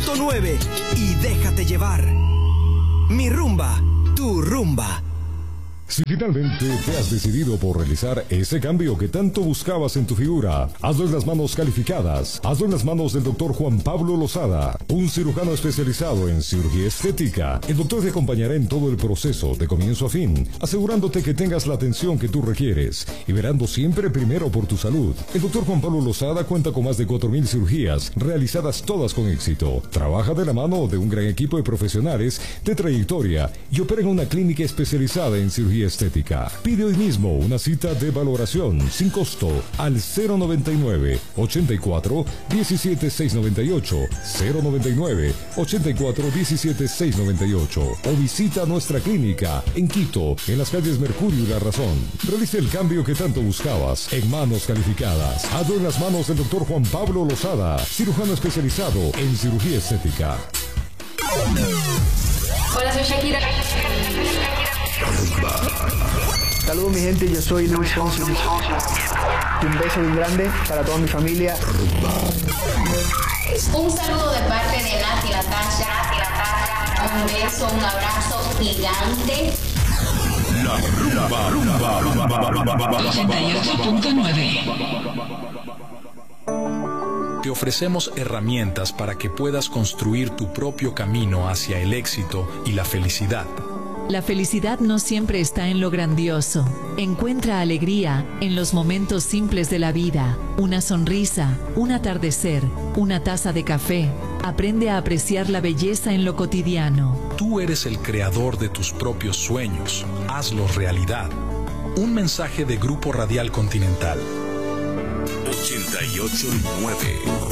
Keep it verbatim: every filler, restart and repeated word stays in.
punto nueve y déjate llevar. Mi rumba, tu rumba. Si finalmente te has decidido por realizar ese cambio que tanto buscabas en tu figura, hazlo en las manos calificadas. Hazlo en las manos del doctor Juan Pablo Lozada, un cirujano especializado en cirugía estética. El doctor te acompañará en todo el proceso, de comienzo a fin, asegurándote que tengas la atención que tú requieres y verando siempre primero por tu salud. El doctor Juan Pablo Lozada cuenta con más de cuatro mil cirugías, realizadas todas con éxito. Trabaja de la mano de un gran equipo de profesionales de trayectoria y opera en una clínica especializada en cirugía estética. Pide hoy mismo una cita de valoración sin costo al cero noventa y nueve, ochenta y cuatro, diecisiete, seiscientos noventa y ocho, cero noventa y nueve, ochenta y cuatro, diecisiete, seiscientos noventa y ocho o visita nuestra clínica en Quito, en las calles Mercurio y La Razón. Realiza el cambio que tanto buscabas en manos calificadas. Hazlo en las manos del doctor Juan Pablo Lozada, cirujano especializado en cirugía estética. Hola, soy Shakira. Saludos mi gente, yo soy Luis Fonsi. Un beso bien grande para toda mi familia. Un saludo de parte de Nati Natasha. Un beso, un abrazo gigante. La rumba, rumba, rumba, rumba, ochenta y ocho punto nueve. Te ofrecemos herramientas para que puedas construir tu propio camino hacia el éxito y la felicidad. La felicidad no siempre está en lo grandioso. Encuentra alegría en los momentos simples de la vida. Una sonrisa, un atardecer, una taza de café. Aprende a apreciar la belleza en lo cotidiano. Tú eres el creador de tus propios sueños. Hazlos realidad. Un mensaje de Grupo Radial Continental. ochenta y ocho punto nueve